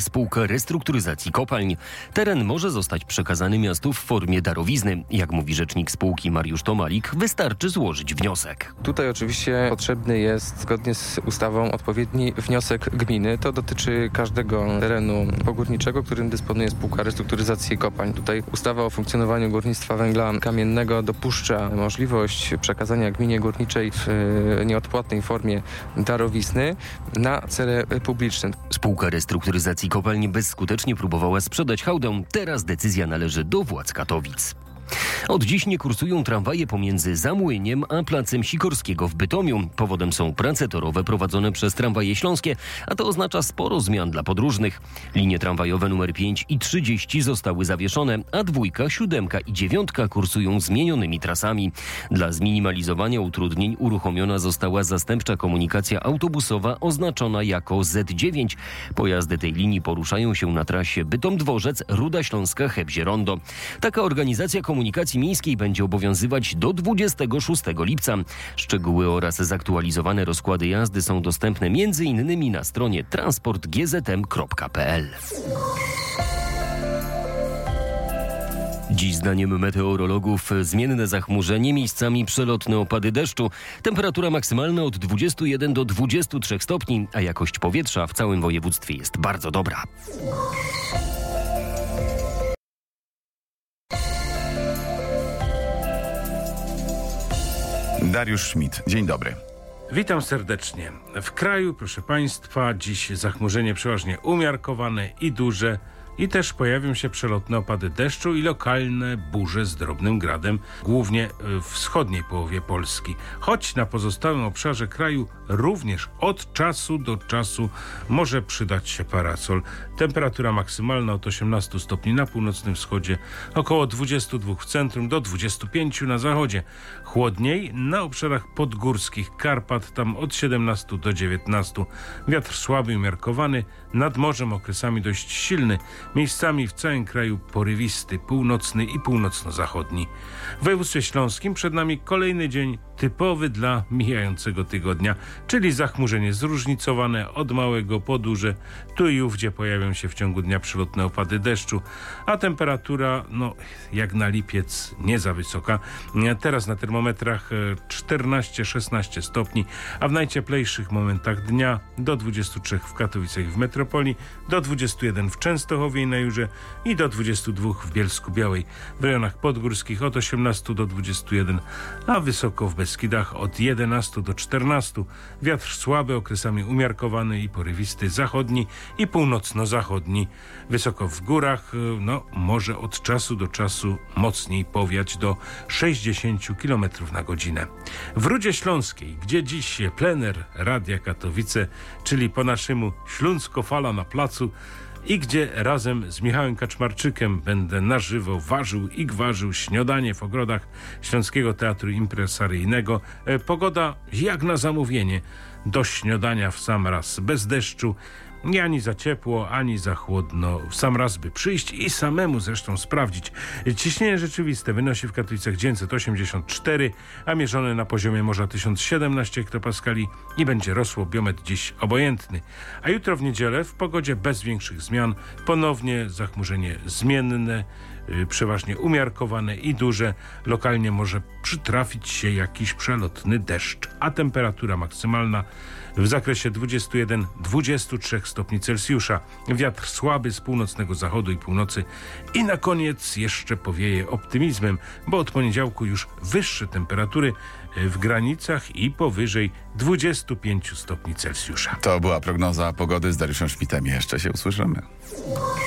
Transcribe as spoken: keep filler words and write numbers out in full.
spółka restrukturyzacji kopalń. Teren może zostać przekazany miastu w formie darowizny. Jak mówi rzecznik spółki Mariusz Tomalik, wystarczy złożyć wniosek. Tutaj oczywiście potrzebny jest, zgodnie z ustawą, odpowiedni wniosek gminy. To dotyczy każdego terenu pogórniczego, którym dysponuje spółka restrukturyzacji kopalń. Tutaj ustawa o funkcjonowaniu górnictwa węgla kamiennego dopuszcza możliwość przekazania gminie górniczej w nieodpłatnej formie darowizny na cele publiczne. Spółka restrukturyzacji kopalni bezskutecznie próbowała sprzedać hałdę. Teraz decyzja należy do władz Katowic. Od dziś nie kursują tramwaje pomiędzy Zamłyniem a Placem Sikorskiego w Bytomiu. Powodem są prace torowe prowadzone przez Tramwaje Śląskie, a to oznacza sporo zmian dla podróżnych. Linie tramwajowe numer pięć i trzydzieści zostały zawieszone, a dwójka, siódemka i dziewiątka kursują zmienionymi trasami. Dla zminimalizowania utrudnień uruchomiona została zastępcza komunikacja autobusowa oznaczona jako zet dziewięć. Pojazdy tej linii poruszają się na trasie Bytom-Dworzec, Ruda Śląska, Chebzie-Rondo. Taka organizacja komunikacji miejskiej będzie obowiązywać do dwudziestego szóstego lipca. Szczegóły oraz zaktualizowane rozkłady jazdy są dostępne między innymi na stronie transport g z m kropka p l. Dziś zdaniem meteorologów zmienne zachmurzenie, miejscami przelotne opady deszczu. Temperatura maksymalna od dwudziestu jeden do dwudziestu trzech stopni, a jakość powietrza w całym województwie jest bardzo dobra. Dariusz Schmidt, dzień dobry. Witam serdecznie. W kraju, proszę Państwa, dziś zachmurzenie przeważnie umiarkowane i duże i też pojawią się przelotne opady deszczu i lokalne burze z drobnym gradem, głównie w wschodniej połowie Polski. Choć na pozostałym obszarze kraju również od czasu do czasu może przydać się parasol. Temperatura maksymalna od osiemnastu stopni na północnym wschodzie, około dwudziestu dwóch w centrum do dwudziestu pięciu na zachodzie. Chłodniej na obszarach podgórskich Karpat, tam od siedemnastu do dziewiętnastu. Wiatr słaby i umiarkowany, nad morzem okresami dość silny. Miejscami w całym kraju porywisty, północny i północno-zachodni. W województwie śląskim przed nami kolejny dzień typowy dla mijającego tygodnia, czyli zachmurzenie zróżnicowane od małego po duże. Tu i ówdzie pojawią się w ciągu dnia przelotne opady deszczu, a temperatura, no jak na lipiec, nie za wysoka. Teraz na termometrach czternaście szesnaście stopni, a w najcieplejszych momentach dnia do dwudziestu trzech w Katowicach i w metropolii, do dwudziestu jeden w Częstochowie i na Jurze i do dwudziestu dwóch w Bielsku-Białej. W rejonach podgórskich od osiemnastu do dwudziestu jeden, a wysoko w Beskidach od jedenastu do czternastu. Wiatr słaby, okresami umiarkowany i porywisty, zachodni i północno-zachodni. Wysoko w górach, no może od czasu do czasu mocniej powiać do sześćdziesięciu kilometrów na godzinę. W Rudzie Śląskiej, gdzie dziś plener Radia Katowice, czyli po naszemu Śląsko Fala na placu, i gdzie razem z Michałem Kaczmarczykiem będę na żywo ważył i gwarzył śniadanie w ogrodach Śląskiego Teatru Impresaryjnego. E, pogoda jak na zamówienie. Do śniadania w sam raz, bez deszczu, nie ani za ciepło, ani za chłodno. W sam raz by przyjść i samemu zresztą sprawdzić. Ciśnienie rzeczywiste wynosi w Katowicach dziewięćset osiemdziesiąt cztery, a mierzone na poziomie morza tysiąc siedemnaście hektopaskali i będzie rosło. Biometr dziś obojętny. A jutro w niedzielę w pogodzie bez większych zmian ponownie zachmurzenie zmienne, yy, przeważnie umiarkowane i duże. Lokalnie może przytrafić się jakiś przelotny deszcz, a temperatura maksymalna w zakresie dwudziestu jeden do dwudziestu trzech stopni Celsjusza. Wiatr słaby z północnego zachodu i północy. I na koniec jeszcze powieje optymizmem, bo od poniedziałku już wyższe temperatury w granicach i powyżej dwudziestu pięciu stopni Celsjusza. To była prognoza pogody z Dariuszem Schmidtem. Jeszcze się usłyszymy.